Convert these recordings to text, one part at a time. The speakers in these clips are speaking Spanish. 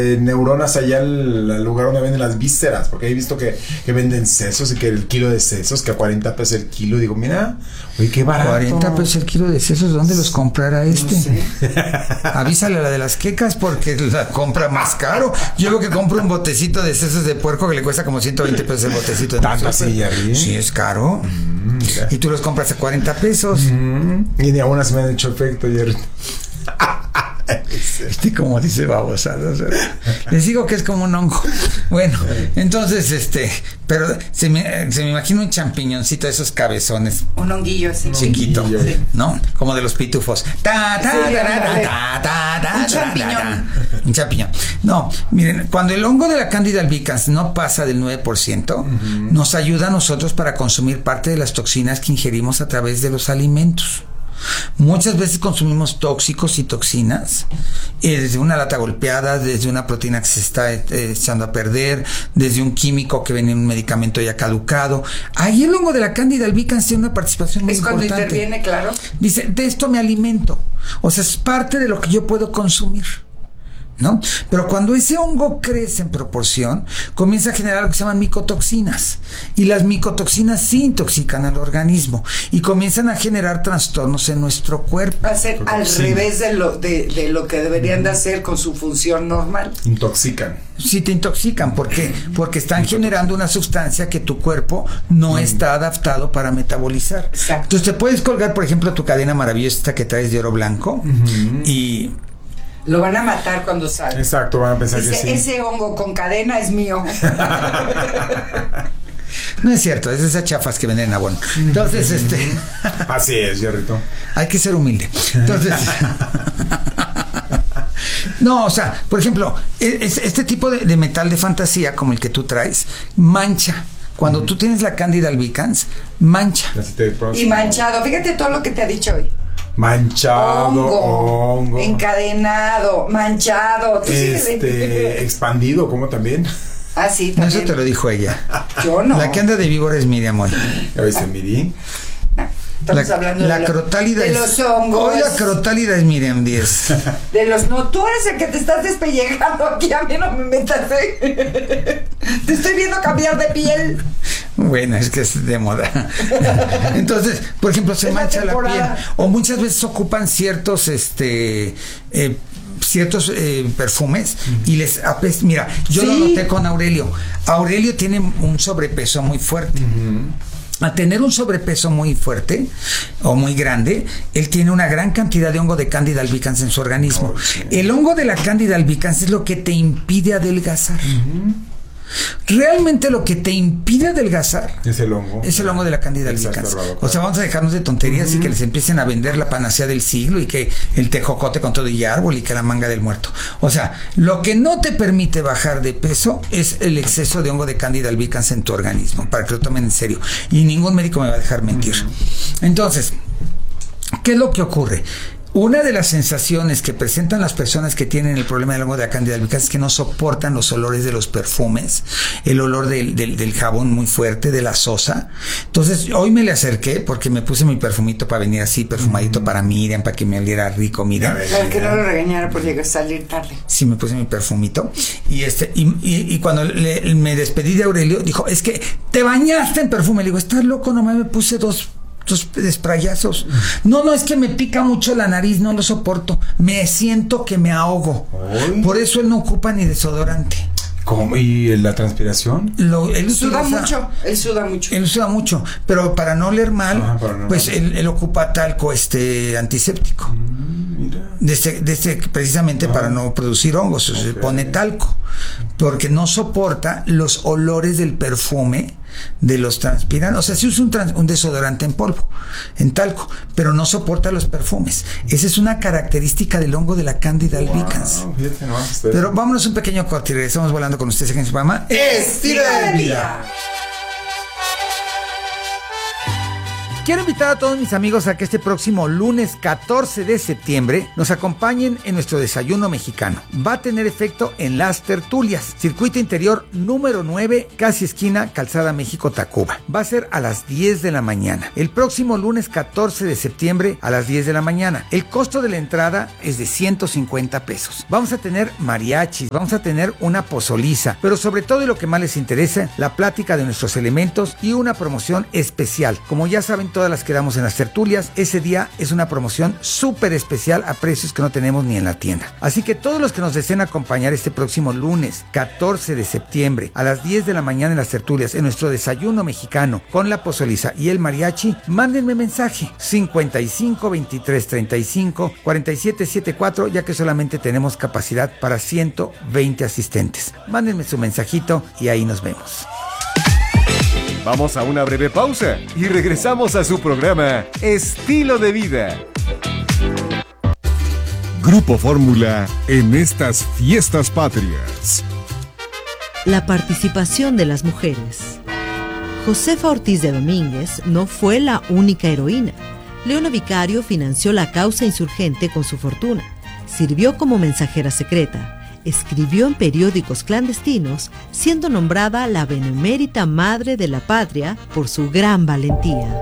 neuronas allá al lugar donde venden las vísceras, porque he visto que venden sesos y que el kilo de sesos, que a 40 pesos el kilo. Digo, mira, oye, qué barato. 40 pesos el kilo de sesos, ¿dónde los comprará este? No sé. Avísale a la de las quecas porque la compra más caro. Yo veo que compro un botecito de sesos de puerco que le cuesta como 120 pesos el botecito. ¿Tanto así, Jerry? Sí, es caro. Y tú los compras a 40 pesos. Y ni aún así me han hecho efecto, Jerry. Como dice babosada, o sea, les digo que es como un hongo. Bueno, entonces pero se me imagina un champiñoncito de esos cabezones, un honguillo así chiquito, ¿no? Como de los pitufos. Un champiñón. No, miren, cuando el hongo de la Candida albicans no pasa del 9%, nos ayuda a nosotros para consumir parte de las toxinas que ingerimos a través de los alimentos. Muchas veces consumimos tóxicos y toxinas, desde una lata golpeada, desde una proteína que se está echando a perder, desde un químico que viene en un medicamento ya caducado. Ahí el hongo de la Candida albicans tiene una participación muy importante. Es cuando interviene, claro. Dice, de esto me alimento. O sea, es parte de lo que yo puedo consumir, ¿no? Pero cuando ese hongo crece en proporción, comienza a generar lo que se llaman micotoxinas, y las micotoxinas sí intoxican al organismo y comienzan a generar trastornos en nuestro cuerpo. Va a ser al revés de lo que deberían de hacer con su función normal. Intoxican. Sí, te intoxican. ¿Por qué? Porque están generando una sustancia que tu cuerpo no está adaptado para metabolizar. Exacto. Entonces te puedes colgar, por ejemplo, tu cadena maravillosa esta que traes de oro blanco y lo van a matar cuando salga. Exacto, van a pensar que sí. Ese hongo con cadena es mío. No es cierto, es de esas chafas que venden en Avon. Entonces, así es, Jerrito. Hay que ser humilde. Entonces, no, o sea, por ejemplo, este tipo de metal de fantasía, como el que tú traes, mancha. Cuando tú tienes la Candida albicans, mancha. Y manchado. Fíjate todo lo que te ha dicho hoy. Manchado, hongo, encadenado, manchado, expandido, como también. Ah, sí, también. también. Eso te lo dijo ella. Yo no. La que anda de víbora es Miriam hoy. ¿Ya viste, Miri? Estamos hablando de crotálida de los hongos. Hoy la crotálida es Miriam 10. No, tú eres el que te estás despellejando aquí, a mí no me metas, Te estoy viendo cambiar de piel. Bueno, es que es de moda. Entonces, por ejemplo, se mancha la piel. O muchas veces ocupan ciertos perfumes y les apesta. Mira, yo lo noté con Aurelio. Aurelio tiene un sobrepeso muy fuerte. Al tener un sobrepeso muy fuerte o muy grande, él tiene una gran cantidad de hongo de Candida albicans en su organismo. El hongo de la Candida albicans es lo que te impide adelgazar. Realmente lo que te impide adelgazar es el hongo de la Candida albicans. O sea, vamos a dejarnos de tonterías y que les empiecen a vender la panacea del siglo y que el tejocote con todo y árbol y que la manga del muerto. O sea, lo que no te permite bajar de peso es el exceso de hongo de Candida albicans en tu organismo, para que lo tomen en serio. Y ningún médico me va a dejar mentir. Entonces, ¿qué es lo que ocurre? Una de las sensaciones que presentan las personas que tienen el problema del hongo de la Candida albicans es que no soportan los olores de los perfumes, el olor del jabón muy fuerte, de la sosa. Entonces, hoy me le acerqué porque me puse mi perfumito para venir así, perfumadito para Miriam, para que me oliera rico, Miriam. Para que no lo regañara por llegar a salir tarde. Sí, me puse mi perfumito. Y cuando me despedí de Aurelio, dijo, es que te bañaste en perfume. Le digo, estás loco, nomás me puse dos sprayazos. No, es que me pica mucho la nariz, no lo soporto. Me siento que me ahogo. ¿Ay? Por eso él no ocupa ni desodorante. ¿Cómo? ¿Y la transpiración? Él suda mucho, pero para no oler mal, él ocupa talco antiséptico. Mira. Precisamente para no producir hongos, se pone talco, porque no soporta los olores del perfume de los transpirantes. O sea, si usa un desodorante en polvo, en talco, pero no soporta los perfumes. Esa es una característica del hongo de la Candida albicans. Pero vámonos un pequeño corte y regresamos volando con ustedes en su programa Estilo de Vida. quiero invitar a todos mis amigos a que este próximo lunes 14 de septiembre nos acompañen en nuestro desayuno mexicano. Va a tener efecto en Las Tertulias, circuito interior número 9, casi esquina Calzada México-Tacuba. Va a ser a las 10 de la mañana. El próximo lunes 14 de septiembre a las 10 de la mañana. El costo de la entrada es de 150 pesos. Vamos a tener mariachis, vamos a tener una pozoliza, pero sobre todo y lo que más les interesa, la plática de nuestros elementos y una promoción especial. Como ya saben, todas las que damos en Las Tertulias, ese día es una promoción súper especial a precios que no tenemos ni en la tienda. Así que todos los que nos deseen acompañar este próximo lunes 14 de septiembre a las 10 de la mañana en Las Tertulias, en nuestro desayuno mexicano con la pozoliza y el mariachi, mándenme mensaje 55 23 35 47 74, ya que solamente tenemos capacidad para 120 asistentes. Mándenme su mensajito y ahí nos vemos. Vamos a una breve pausa y regresamos a su programa Estilo de Vida. Grupo Fórmula en estas fiestas patrias. La participación de las mujeres. Josefa Ortiz de Domínguez no fue la única heroína. Leona Vicario financió la causa insurgente con su fortuna. Sirvió como mensajera secreta. Escribió en periódicos clandestinos, siendo nombrada la benemérita madre de la patria por su gran valentía.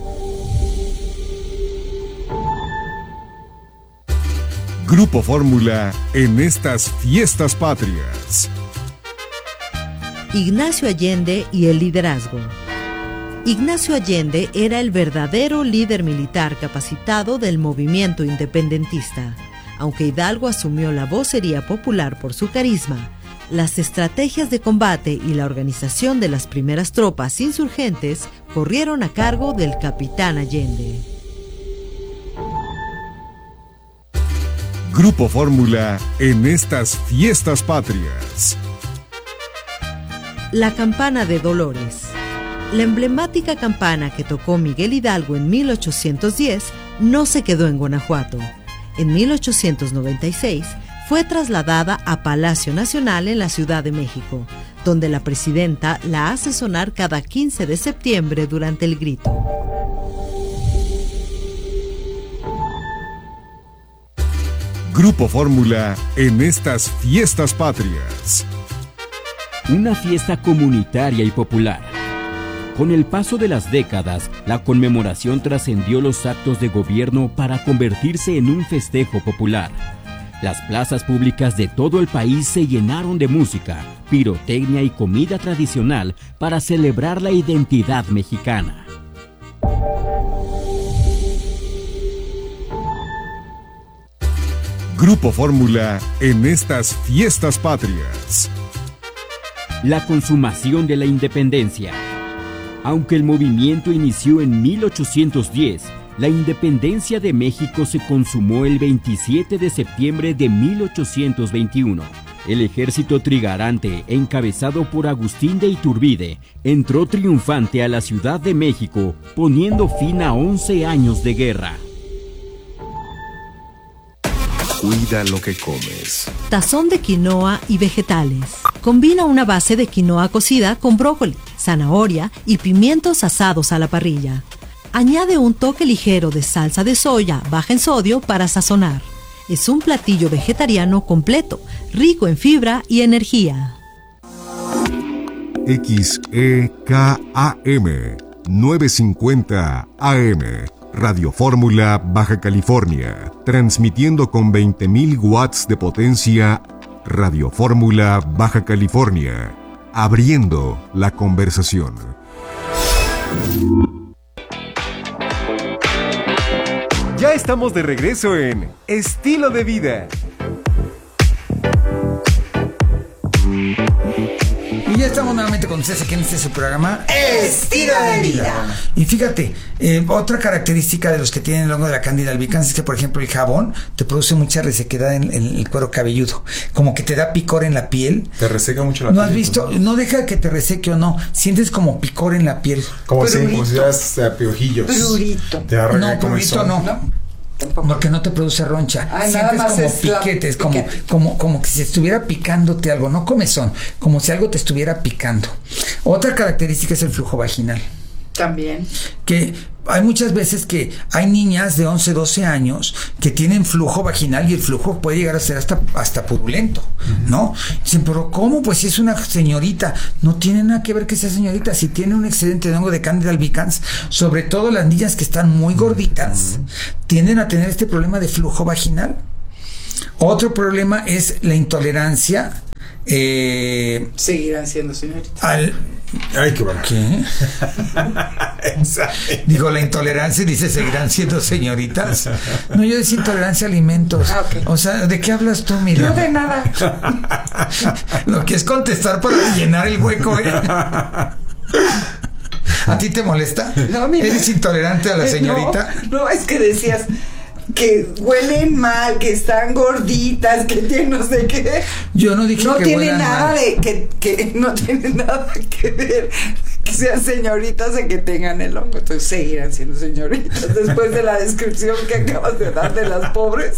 Grupo Fórmula en estas fiestas patrias. Ignacio Allende y el liderazgo. Ignacio Allende era el verdadero líder militar capacitado del movimiento independentista. Aunque Hidalgo asumió la vocería popular por su carisma, las estrategias de combate y la organización de las primeras tropas insurgentes corrieron a cargo del capitán Allende. Grupo Fórmula en estas fiestas patrias. La campana de Dolores. La emblemática campana que tocó Miguel Hidalgo en 1810 no se quedó en Guanajuato. En 1896 fue trasladada a Palacio Nacional en la Ciudad de México, donde la presidenta la hace sonar cada 15 de septiembre durante el grito. Grupo Fórmula en estas fiestas patrias. Una fiesta comunitaria y popular. Con el paso de las décadas, la conmemoración trascendió los actos de gobierno para convertirse en un festejo popular. Las plazas públicas de todo el país se llenaron de música, pirotecnia y comida tradicional para celebrar la identidad mexicana. Grupo Fórmula en estas fiestas patrias. La consumación de la independencia. Aunque el movimiento inició en 1810, la independencia de México se consumó el 27 de septiembre de 1821. El ejército trigarante, encabezado por Agustín de Iturbide, entró triunfante a la Ciudad de México, poniendo fin a 11 años de guerra. Cuida lo que comes. Tazón de quinoa y vegetales. Combina una base de quinoa cocida con brócoli, zanahoria y pimientos asados a la parrilla. Añade un toque ligero de salsa de soya baja en sodio para sazonar. Es un platillo vegetariano completo, rico en fibra y energía. XEKAM 950 AM. Radio Fórmula Baja California, transmitiendo con 20.000 watts de potencia. Radio Fórmula Baja California, abriendo la conversación. Ya estamos de regreso en Estilo de Vida. Y ya estamos nuevamente con ustedes aquí en su programa Estilo de Vida. Y fíjate, otra característica de los que tienen el hongo de la Cándida albicans es que, por ejemplo, el jabón te produce mucha resequedad en el cuero cabelludo, como que te da picor en la piel. Te reseca mucho la piel. ¿No has visto? No deja que te reseque o no, sientes como picor en la piel. Como si pusieras piojillos. Prurito. No, prurito no. Porque no te produce roncha. Ay, sientes nada más como es piquetes, piquete. como que si estuviera picándote algo, no comezón, como si algo te estuviera picando. Otra característica es el flujo vaginal. También. Que hay muchas veces que hay niñas de 11, 12 años que tienen flujo vaginal y el flujo puede llegar a ser hasta purulento, ¿no? Dicen, pero ¿cómo? Pues si es una señorita. No tiene nada que ver que sea señorita. Si tiene un excedente de hongo de Candida albicans, sobre todo las niñas que están muy gorditas, tienden a tener este problema de flujo vaginal. Otro problema es la intolerancia. Seguirán siendo señoritas. Ay, qué bueno. ¿Qué? Digo, la intolerancia, dice, seguirán siendo señoritas. No, yo decía intolerancia a alimentos. Okay. O sea, ¿de qué hablas tú, Miriam? No de nada. Lo que es contestar para llenar el hueco, ¿eh? ¿A ti te molesta? No, mira. ¿Eres intolerante a la señorita? No, es que decías que huelen mal, que están gorditas, que tienen no sé qué. Yo no dije no que tiene huelan nada mal. que no tiene nada que ver que sean señoritas de que tengan el hongo. Entonces seguirán siendo señoritas después de la descripción que acabas de dar de las pobres.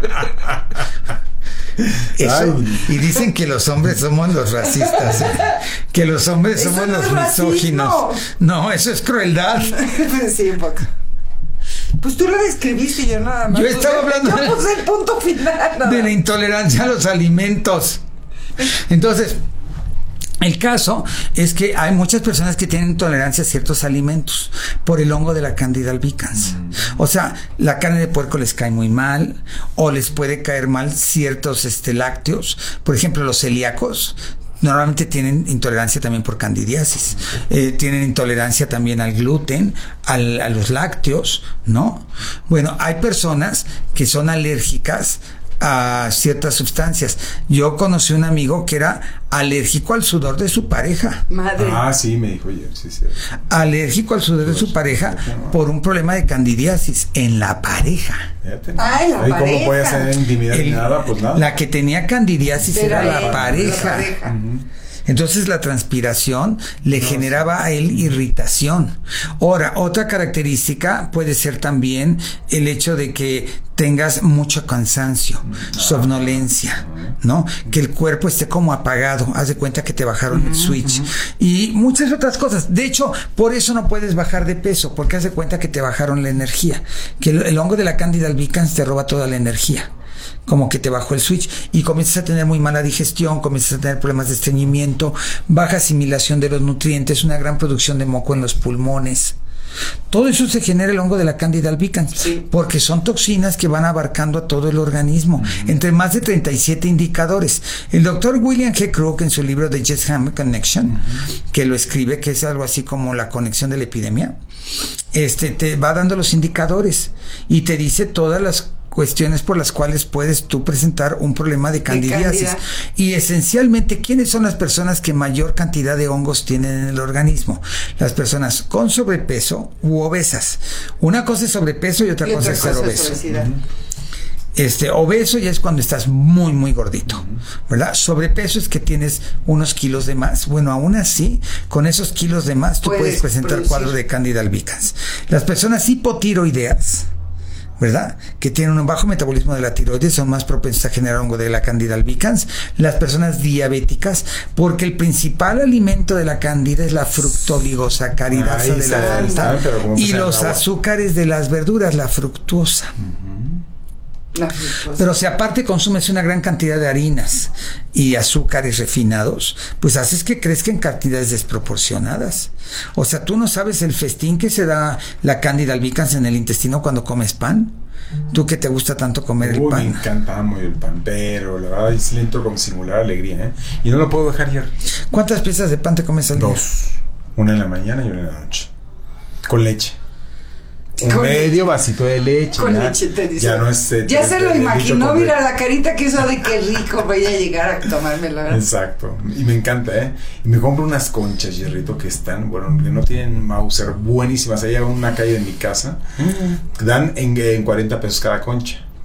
Eso. Ay. Y dicen que los hombres somos los racistas, ¿eh? Que los hombres Eso somos no los es racismo. misóginos. No, eso es crueldad. Sí, un poco. Pues tú lo describiste y yo nada más. Yo estaba hablando Yo puse el punto final. de la intolerancia a los alimentos. Entonces, el caso es que hay muchas personas que tienen intolerancia a ciertos alimentos por el hongo de la Candida albicans. O sea, la carne de puerco les cae muy mal, o les puede caer mal ciertos lácteos. Por ejemplo, los celíacos normalmente tienen intolerancia también por candidiasis. Tienen intolerancia también al gluten, a los lácteos, ¿no? Bueno, hay personas que son alérgicas a ciertas sustancias. Yo conocí un amigo que era alérgico al sudor de su pareja. Madre. Ah, sí, me dijo ayer, sí. Alérgico al sudor de su pareja por un problema de candidiasis en la pareja. Fíjate. Ay, la Ahí pareja. ¿Cómo puede ser intimidad ni nada? Pues nada. La que tenía candidiasis era la pareja. Entonces la transpiración le generaba a él irritación. Ahora, otra característica puede ser también el hecho de que tengas mucho cansancio, somnolencia, ¿no? Que el cuerpo esté como apagado. Haz de cuenta que te bajaron el switch. Y muchas otras cosas. De hecho, por eso no puedes bajar de peso, porque haz de cuenta que te bajaron la energía. Que el hongo de la Candida albicans te roba toda la energía. Como que te bajó el switch y comienzas a tener muy mala digestión, comienzas a tener problemas de estreñimiento, baja asimilación de los nutrientes, una gran producción de moco en los pulmones. Todo eso se genera el hongo de la Candida albicans, porque son toxinas que van abarcando a todo el organismo, entre más de 37 indicadores. El doctor William G. Crook, en su libro The Jess-Ham Connection, que lo escribe, que es algo así como la conexión de la epidemia, te va dando los indicadores y te dice todas las cuestiones por las cuales puedes tú presentar un problema de candidiasis. Y esencialmente, ¿quiénes son las personas que mayor cantidad de hongos tienen en el organismo? Las personas con sobrepeso u obesas. Una cosa es sobrepeso y otra cosa es ser obeso. Obeso ya es cuando estás muy, muy gordito, ¿verdad? Sobrepeso es que tienes unos kilos de más. Bueno, aún así, con esos kilos de más, tú puedes presentar cuadro de Candida albicans. Las personas hipotiroideas, ¿verdad? Que tienen un bajo metabolismo de la tiroides son más propensas a generar hongo de la Candida albicans. Las personas diabéticas, porque el principal alimento de la Candida es la fructoligosacaridasa de la fruta y los azúcares de las verduras, la fructuosa. Pero si aparte consumes una gran cantidad de harinas y azúcares refinados, pues haces que crezca en cantidades desproporcionadas. O sea, tú no sabes el festín que se da la Candida albicans en el intestino cuando comes pan. ¿Tú que te gusta tanto comer el pan? Me encanta muy el pan, pero la verdad es lento como simular alegría, ¿eh? Y no lo puedo dejar ya. ¿Cuántas piezas de pan te comes al día? 2. Una en la mañana y una en la noche. Con leche. Un medio vasito de leche. Con leche, te dice. Ya no es. Ya se lo imaginó, mira la carita que hizo de qué rico voy a llegar a tomármelo. Exacto. Y me encanta, ¿eh? Y me compro unas conchas, Jerrito, que están, bueno, que no tienen Mauser, buenísimas. Ahí a una calle de mi casa. Dan en 40 pesos cada concha.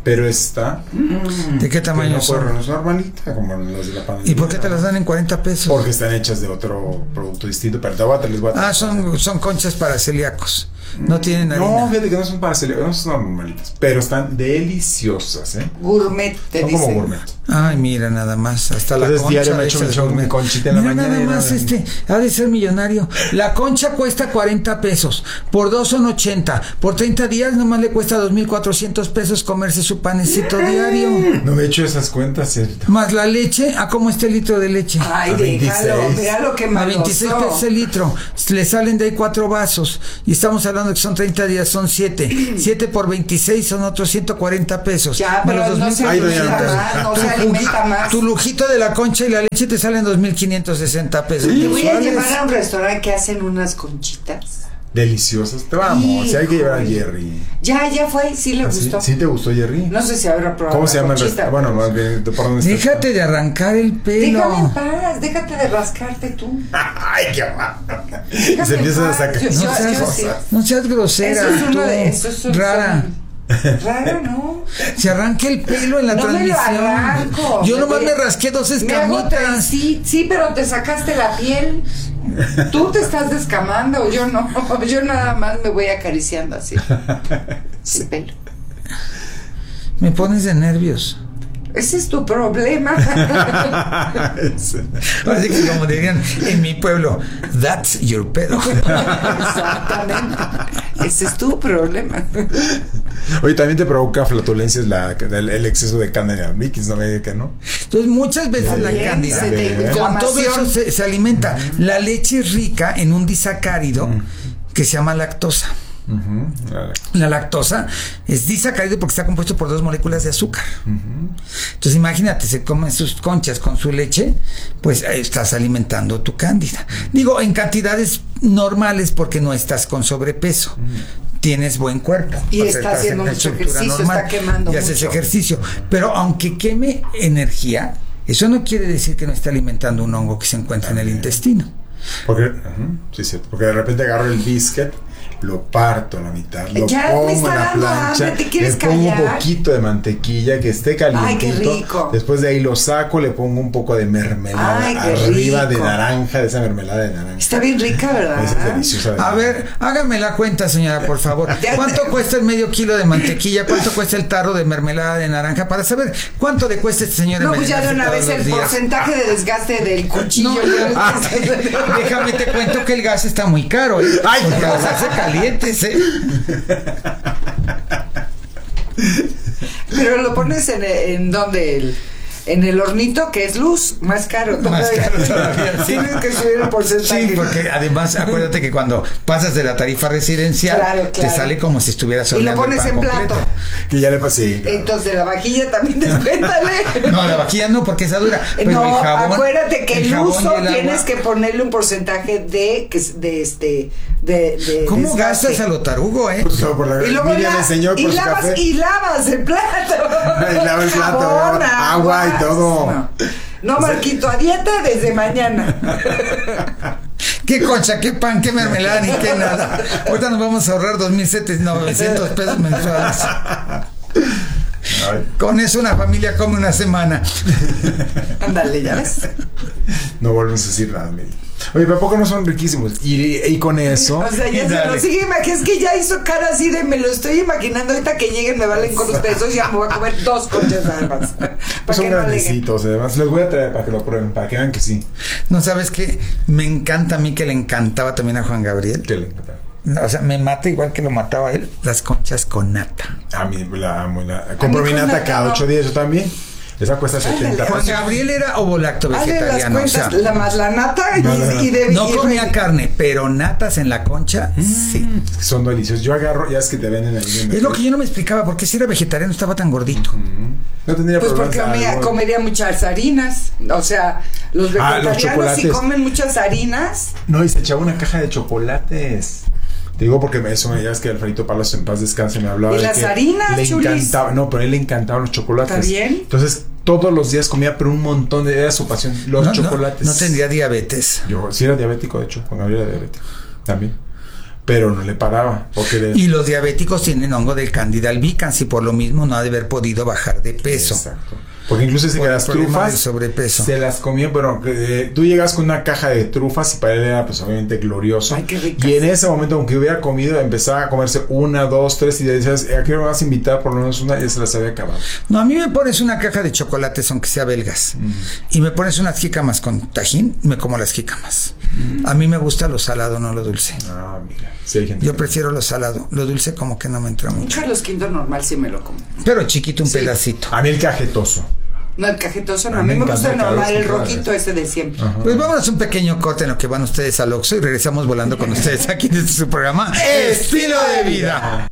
pero esta... ¿De qué tamaño son? Es normalita, como las de la panadería. ¿Y por qué te las dan en 40 pesos? Porque están hechas de otro producto distinto, pero les voy a son conchas para celíacos. No tienen harina. No, fíjate que no son para celíacos, no son normalitas, pero están deliciosas, Gourmet, te son dicen. como gourmet. Ay, mira, nada más. Hasta la Entonces, concha. diario me echo un conchita en la Mira, mañana. nada más, ha de ser millonario. La concha cuesta 40 pesos. Por 2 son 80. Por 30 días nomás le cuesta 2,400 pesos comerse su panecito diario. No me he hecho esas cuentas, ¿cierto? Más la leche. ¿A cómo está el litro de leche? Ay, A déjalo, 26. mira lo que A me 26 pesos el litro. Le salen de ahí 4 vasos. Y estamos hablando de que son 30 días, son 7. 7 por 26 son otros 140 pesos. Ya, Más pero los no se 2,400. alimenta más, no se alimenta más. Tu lujito de la concha y la leche te salen 2,560 pesos. Te voy a mensuales. llevar a un restaurante que hacen unas conchitas. Deliciosas. Te vamos, si hay que llevar a Jerry. Ya fue, sí le ¿Ah, sí? gustó. ¿Sí te gustó, Jerry? No sé si habrá probado. ¿Cómo se llama el conchita. restaurante? Bueno, más bien, ¿por dónde está? Déjate de arrancar el pelo. Déjame en paz, déjate de rascarte tú. Ay, qué mal. Déjame Se en empiezan a paz. sacar. Yo No seas, sí. no seas grosera, Eso es tú, uno de esos. rara. Raro, ¿no? Se arranca el pelo en la No me lo transmisión. arranco. Yo nomás voy- me rasqué 2 Me hago escamitas. sí, pero te sacaste la piel. Tú te estás descamando, yo no. Yo nada más me voy acariciando así. El pelo. Me pones de nervios. Ese es tu problema. Así que como dirían en mi pueblo, that's your pedo. Exactamente. Ese es tu problema. Oye, también te provoca flatulencias el exceso de cándida de Mickey, no me diga que no. Entonces muchas veces la Bien, cándida se te- con todo eso inflamación. se alimenta. La leche es rica en un disacárido que se llama lactosa. La lactosa es disacárido porque está compuesto por 2 moléculas de azúcar. Entonces imagínate, se comen sus conchas con su leche, pues estás alimentando tu cándida. Digo, en cantidades normales porque no estás con sobrepeso. Tienes buen cuerpo. Y O sea, está estás haciendo en una mucho estructura ejercicio, está quemando y haces mucho. ejercicio. Pero aunque queme energía, eso no quiere decir que no esté alimentando un hongo que se encuentra en el intestino. Porque, sí, sí, porque de repente agarro el biscuit, lo parto a la mitad, lo Ya me pongo está en la dando plancha, hambre, ¿te quieres le pongo un callar? poquito de mantequilla que esté calientito. Ay, qué rico. Después de ahí lo saco, le pongo un poco de mermelada Ay, qué arriba rico. de naranja, de esa mermelada de naranja. Está bien rica, ¿verdad? Esa es deliciosa. A ver, hágame la cuenta, señora, por favor. ¿Cuánto cuesta el medio kilo de mantequilla? ¿Cuánto cuesta el tarro de mermelada de naranja? Para saber cuánto le cuesta este señor. No, pues ya de una envenenarse vez todos el los días. porcentaje de desgaste del cuchillo. No, déjame te cuento que el gas está muy caro, ¿eh? Ay, Porque no. los hace calientes, ¿eh? Pero lo pones en donde en el hornito, que es luz, más caro. Más caro todavía, sí. Tienes que subir el porcentaje. Sí, porque además acuérdate que cuando pasas de la tarifa residencial Claro, te claro. sale como si estuvieras Y lo horneando el pones pan en completo. plato. Que ya le pasé. Entonces de la vajilla también descuéntale. No, la vajilla no, porque esa dura. Pero No, el jabón, acuérdate que el jabón uso y el agua. tienes que ponerle un porcentaje de ¿Cómo desgaste. gastas a lo tarugo, eh? Pues, por la, Y luego Miriam me enseñó y por su lavas, café. y lavas el plato. Y lava el plato, Jabón, agua y todo. No, Marquito, a dieta desde mañana. Qué concha, qué pan, qué mermelada, ni qué nada. Ahorita nos vamos a ahorrar 2,900 pesos mensuales. Ay, Con eso una familia come una semana. Ándale, ya ves. no volvemos a decir nada, Miriam. Oye, pero ¿a poco no son riquísimos? Y con eso. O sea, ya se Dale. lo sigue imaginando. Es que ya hizo cara así de me lo estoy imaginando. Ahorita que lleguen me valen con los pesos. Ya me voy a comer 2 conchas nada más. Pues Para son que no aleguen. grandecitos, además. Les voy a traer para que lo prueben, para que vean que sí. No sabes qué, me encanta a mí que le encantaba también a Juan Gabriel. Que le encanta. O sea, me mata igual que lo mataba a él, las conchas con nata. A mí la amo. Compro mi con nata nata cada no. 8 días, yo también. Esa cuesta 70 Juan pesos. Gabriel era ovolacto Hazle las vegetariano, o sea, cuentas, más la nata No, y de no y comía carne, pero natas en la concha, sí. Son deliciosos. Yo agarro, ya es que te venden ahí. Es lo que yo no me explicaba, porque si era vegetariano estaba tan gordito. No tendría Pues problema. porque comería muchas harinas. O sea, los Ah, los vegetarianos sí chocolates. comen muchas harinas. No, y se echaba una caja de chocolates. Te digo porque eso ya es que Alfredito Palos en paz descanse me hablaba ¿Y de las que harinas, le chulis? encantaba, no, pero a él le encantaban los chocolates. ¿Está bien? Entonces, todos los días comía, pero un montón era su pasión, los chocolates. No tendría diabetes. Yo sí era diabético, de hecho, Juan Gabriel era diabético también. pero no le paraba. Y los diabéticos tienen hongo del Candida albicans y por lo mismo no ha de haber podido bajar de peso. Exacto. Porque incluso dice que las trufas se las comió, pero tú llegas con una caja de trufas y para él era pues obviamente glorioso. Ay, qué ricas. Y en ese momento, aunque hubiera comido, empezaba a comerse 1, 2, 3 y decías, ¿a qué me vas a invitar? Por lo menos una, y se las había acabado. No, a mí me pones una caja de chocolates, aunque sea belgas, y me pones unas jícamas con tajín, me como las jícamas. A mí me gusta lo salado, no lo dulce. Ah, mira. Sí, hay gente Yo prefiero lo salado, lo dulce como que no me entra mucho. Un Carlos V normal sí me lo como. Pero chiquito, un pedacito. A mí el cajetoso. No, el cajetoso no. A mí me gusta el normal, el rojito ese de siempre. Ajá. Pues vámonos a un pequeño corte en lo que van ustedes al Oxxo y regresamos volando con ustedes aquí en su programa Estilo de Vida.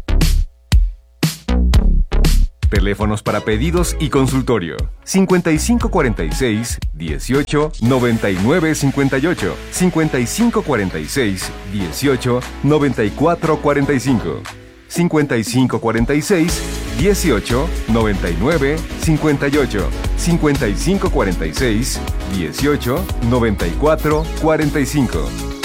Teléfonos para pedidos y consultorio: 5546 18 99 58, 5546 18 94 45, 5546 18 99 58, 5546 18 94 45.